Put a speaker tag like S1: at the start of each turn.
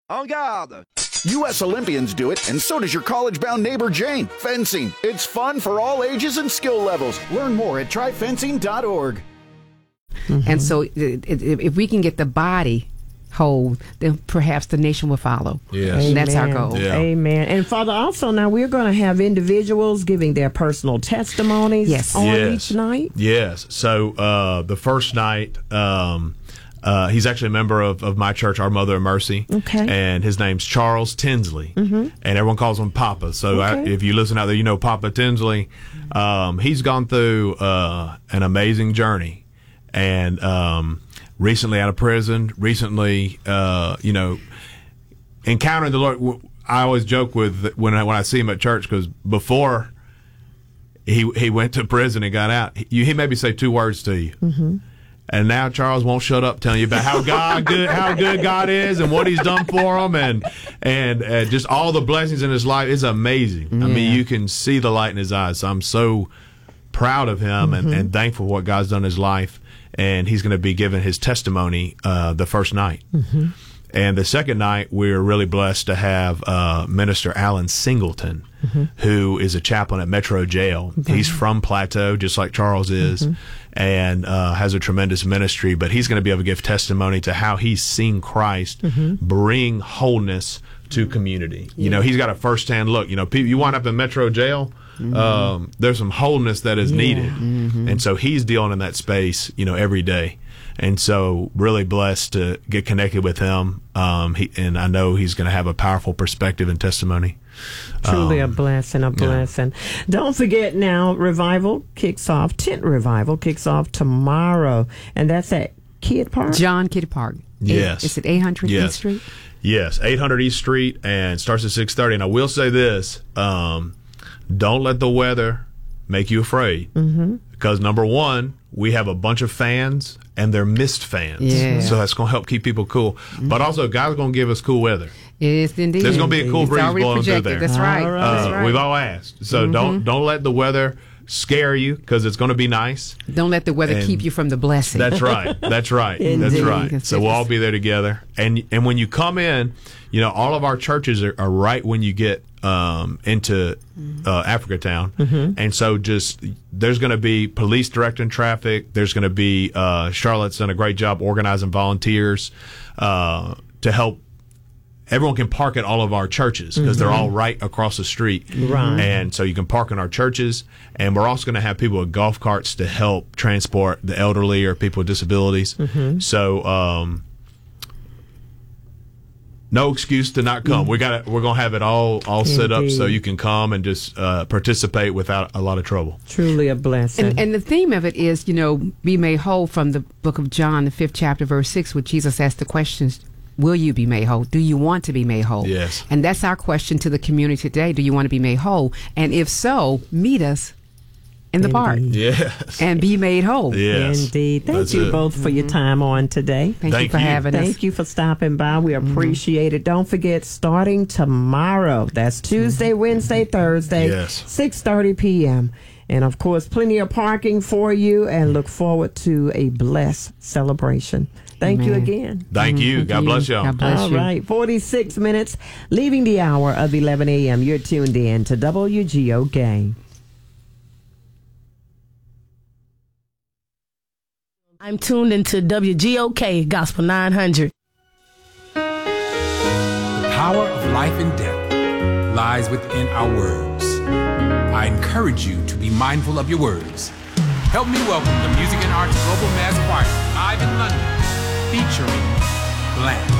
S1: En garde!
S2: U.S. Olympians do it, and so does your college-bound neighbor Jane. Fencing. It's fun for all ages and skill levels. Learn more at tryfencing.org.
S3: And so if we can get the body whole, then perhaps the nation will follow.
S4: Yes.
S3: And that's our goal.
S4: Yeah.
S5: Amen. And Father, also now we're going to have individuals giving their personal testimonies on each night.
S4: Yes. So the first night, he's actually a member of my church, Our Mother of Mercy.
S5: Okay.
S4: And his name's Charles Tinsley. And everyone calls him Papa. So if you listen out there, you know Papa Tinsley. He's gone through an amazing journey. And recently out of prison, encountering the Lord. I always joke with when I see him at church, because before he went to prison and got out, he maybe say 2 words to you. And now Charles won't shut up telling you about how good God is and what He's done for him, and just all the blessings in his life. It's amazing. I mean, you can see the light in his eyes. So I'm so proud of him and thankful for what God's done in his life. And he's going to be giving his testimony the first night. And the second night, we're really blessed to have Minister Alan Singleton, who is a chaplain at Metro Jail. He's from Plateau, just like Charles is, and has a tremendous ministry. But he's going to be able to give testimony to how he's seen Christ bring wholeness to community. You know, he's got a firsthand look. You know, people, you wind up in Metro Jail, there's some wholeness that is needed. And so he's dealing in that space, every day. And so really blessed to get connected with him. And I know he's going to have a powerful perspective and testimony.
S5: Truly a blessing, blessing. Don't forget now, Tent Revival kicks off tomorrow. And that's at Kidd Park?
S3: John Kidd Park.
S4: Yes.
S3: Is it 800 East Street?
S4: Yes, 800 East Street, and starts at 6:30. And I will say this, don't let the weather make you afraid. Because number one, we have a bunch of fans, and they're mist fans. So that's going to help keep people cool. But also, God's going to give us cool weather.
S3: Yes, indeed.
S4: There's going to be a cool breeze blowing through there.
S3: That's right. That's right.
S4: We've all asked. So don't let the weather scare you, because it's going to be nice.
S3: Don't let the weather keep you from the blessing.
S4: That's right. That's right. That's right. So we'll all be there together. And when you come in, all of our churches are right when you get into Africa Town. And so there's going to be police directing traffic. There's going to be Charlotte's done a great job organizing volunteers to help. Everyone can park at all of our churches because they're all right across the street.
S5: Right.
S4: And so you can park in our churches. And we're also going to have people with golf carts to help transport the elderly or people with disabilities. So no excuse to not come. We're going to have it all set up so you can come and just participate without a lot of trouble.
S5: Truly a blessing.
S3: And the theme of it is, be made whole, from the book of John, the 5th chapter, verse 6, where Jesus asked the questions, will you be made whole? Do you want to be made whole?
S4: Yes.
S3: And that's our question to the community today. Do you want to be made whole? And if so, meet us in the park.
S4: Yes.
S3: And be made whole.
S4: Yes.
S5: Indeed. Thank you both for your time on today.
S3: Thank you for having us.
S5: Thank you for stopping by. We appreciate it. Don't forget, starting tomorrow, that's Tuesday, Wednesday, Thursday, 6:30 p.m. And, of course, plenty of parking for you, and look forward to a blessed celebration. Thank you again.
S4: Thank you. God bless y'all.
S3: God bless you.
S5: All right, 46 minutes, leaving the hour of 11 a.m. You're tuned in to WGOK.
S6: I'm tuned into WGOK Gospel 900.
S7: The power of life and death lies within our words. I encourage you to be mindful of your words. Help me welcome the Music and Arts Global Mass Choir live in London, featuring Bland.